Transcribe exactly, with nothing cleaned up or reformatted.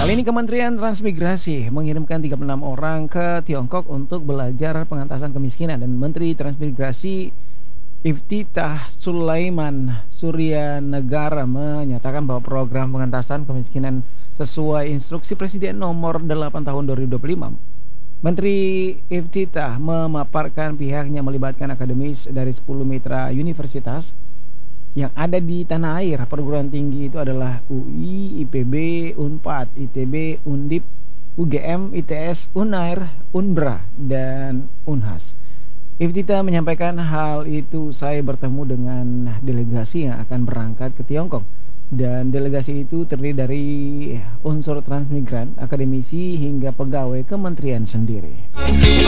Kali ini Kementerian Transmigrasi mengirimkan tiga puluh enam orang ke Tiongkok untuk belajar pengentasan kemiskinan, dan Menteri Transmigrasi Iftitah Sulaiman Suryanegara menyatakan bahwa program pengentasan kemiskinan sesuai instruksi Presiden nomor delapan tahun dua ribu dua puluh lima. Menteri Iftitah memaparkan pihaknya melibatkan akademis dari sepuluh mitra universitas yang ada di tanah air. Perguruan tinggi itu adalah U I, I P B, Unpad, I T B, Undip, U G M, I T S, Unair, Unbra, dan Unhas. Iftitah menyampaikan hal itu saya bertemu dengan delegasi yang akan berangkat ke Tiongkok, dan delegasi itu terdiri dari unsur transmigran, akademisi, hingga pegawai kementerian sendiri.